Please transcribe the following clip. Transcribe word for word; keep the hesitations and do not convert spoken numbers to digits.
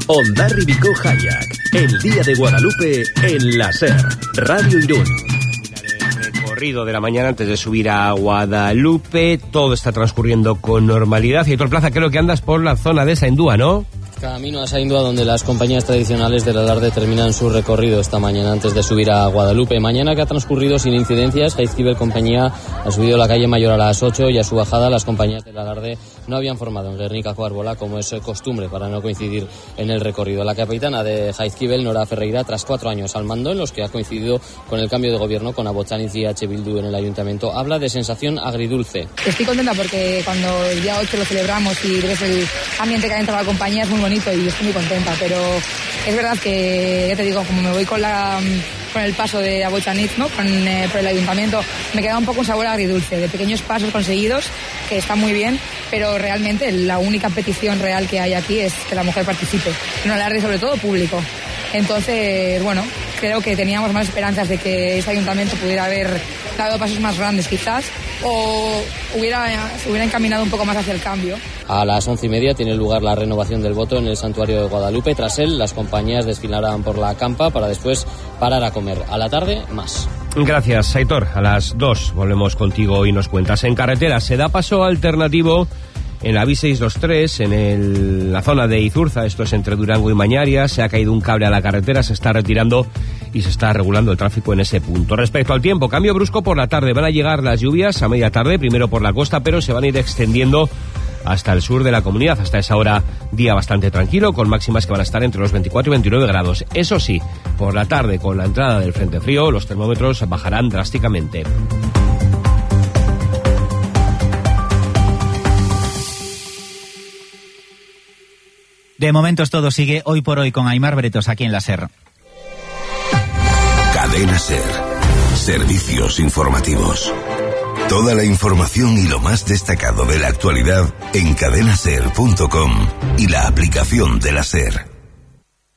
Hondarribiko Hayak, el Día de Guadalupe en la SER, Radio Irún. Recorrido de la mañana antes de subir a Guadalupe, todo está transcurriendo con normalidad. Y Aitor Plaza, creo que andas por la zona de Saindúa, ¿no? Camino a Saindúa, donde las compañías tradicionales del alarde terminan su recorrido esta mañana antes de subir a Guadalupe. Mañana que ha transcurrido sin incidencias. Jaizkibel compañía ha subido la calle Mayor a las ocho y a su bajada las compañías del alarde no habían formado en Guernica Coarbola, como es costumbre para no coincidir en el recorrido. La capitana de Jaizkibel, Nora Ferreira, tras cuatro años al mando en los que ha coincidido con el cambio de gobierno con Abotxaniz y H. Bildu en el ayuntamiento, habla de sensación agridulce. Estoy contenta porque cuando el día ocho lo celebramos y ves el ambiente que ha entrado la compañía es muy bonito y estoy muy contenta, pero es verdad que, ya te digo, como me voy con la con el paso de Abotxaniz, ¿no? Con, eh, por el ayuntamiento, me queda un poco un sabor agridulce, de pequeños pasos conseguidos, que están muy bien, pero realmente la única petición real que hay aquí es que la mujer participe, en un alarde sobre todo público. Entonces, bueno, creo que teníamos más esperanzas de que este ayuntamiento pudiera haber dado pasos más grandes quizás, o hubiera, se hubiera encaminado un poco más hacia el cambio. A las once y media tiene lugar la renovación del voto en el santuario de Guadalupe. Tras él, las compañías desfilarán por la campa para después parar a comer. A la tarde, más. Gracias, Aitor. A las dos volvemos contigo y nos cuentas. En carretera se da paso alternativo en la B seiscientos veintitrés, en el, la zona de Izurza, esto es entre Durango y Mañaria. Se ha caído un cable a la carretera, se está retirando y se está regulando el tráfico en ese punto. Respecto al tiempo, cambio brusco por la tarde. Van a llegar las lluvias a media tarde, primero por la costa, pero se van a ir extendiendo hasta el sur de la comunidad. Hasta esa hora, día bastante tranquilo, con máximas que van a estar entre los veinticuatro y veintinueve grados. Eso sí, por la tarde, con la entrada del frente frío, los termómetros bajarán drásticamente. De momentos todo sigue hoy por hoy con Aimar Bretos aquí en la SER. Cadena SER. Servicios informativos. Toda la información y lo más destacado de la actualidad en cadena ser punto com y la aplicación de la SER.